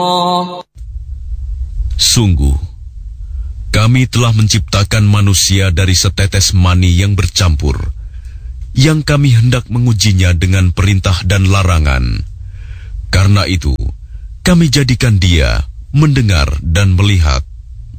Sungguh, kami telah menciptakan manusia dari setetes mani yang bercampur, yang kami hendak mengujinya dengan perintah dan larangan. Karena itu, kami jadikan dia mendengar dan melihat.